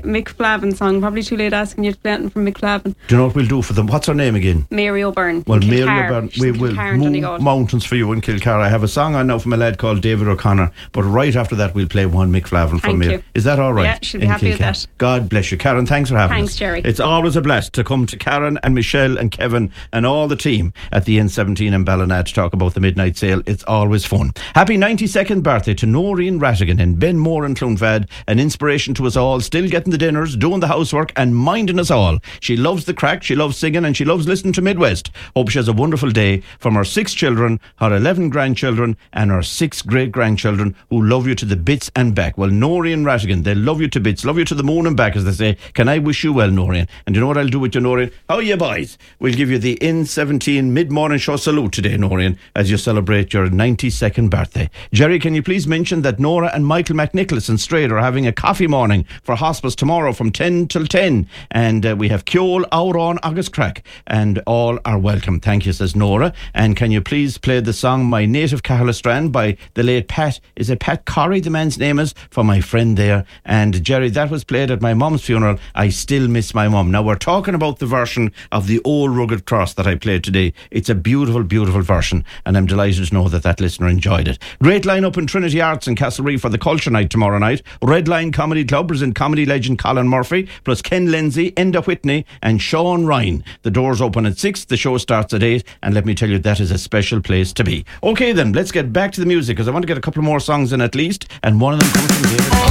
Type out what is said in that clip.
Mick Flavin song. Probably too late asking you to play it from Mick Flavin. Do you know what we'll do for them? What's her name again? Mary O'Byrne. Well, Mary O'Byrne. We will move mountains for you in Kilcara. I have a song on now from a lad called David O'Connor, but right after that we'll play one Mick Flavin from Mary. Is that all right? Yeah, she'll be happy with that. God bless you, Karen. Thanks for having us. Thanks, Jerry. It's always a blast to come to Karen and Michelle and Kevin and all the team at the N17 in Ballina to talk about the midnight sale. It's always fun. Happy 92nd birthday to Noreen Rattigan in Benmore and Clonfad, an inspiration to us all, still getting the dinners, doing the housework and minding us all. She loves the crack, she loves singing and she loves listening to Midwest. Hope she has a wonderful day from her 6 children, her 11 grandchildren and her 6 great-grandchildren who love you to the bits and back. Well, Noreen Rattigan, they love you to bits, love you to the moon and back, as they say. Can I wish you well, Noreen? And you know what I'll do with you, Noreen? How are you, boys? We'll give you the N17 mid-morning show salute today, Noreen, as you celebrate your 92nd birthday. Jerry, can you please mention that Nora and Michael McNicholas in Strayed are having a coffee morning for hospice tomorrow from 10 till 10, and we have Kjol, Auron, August Crack, and all are welcome. Thank you, says Nora. And can you please play the song My Native Cahillastrand by the late Pat, is it Pat Corrie, the man's name is, for my friend there. And Jerry, that was played at my mum's funeral. I still miss my mum. Now we're talking about the version of the Old Rugged Cross that I played today. It's a beautiful, beautiful version, and I'm delighted to know that that listener enjoyed it. Great line-up in Trinity Arts in Castlereagh for the Culture Night tomorrow night. Red Line Comedy Club present comedy legend Colin Murphy, plus Ken Lindsay, Enda Whitney and Sean Ryan. The doors open at 6, the show starts at 8, and let me tell you, that is a special place to be. Okay then, let's get back to the music, because I want to get a couple more songs in at least, and one of them comes from David.